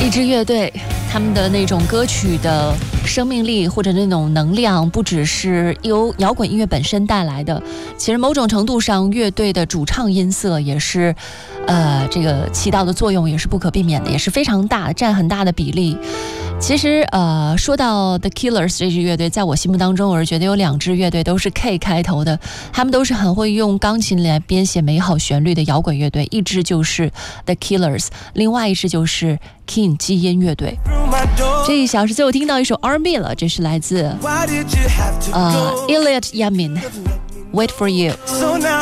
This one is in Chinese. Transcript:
一支乐队，他们的那种歌曲的生命力或者那种能量，不只是由摇滚音乐本身带来的，其实某种程度上，乐队的主唱音色也是，这个起到的作用也是不可避免的，也是非常大，占很大的比例。其实说到 The Killers 这支乐队，在我心目当中，我是觉得有2支乐队都是 K 开头的，他们都是很会用钢琴来编写美好旋律的摇滚乐队，一支就是 The Killers， 另外一支就是 King 基因乐队。这1小时最后听到一首 R&B 了，这是来自Elliot Yamin Wait for You。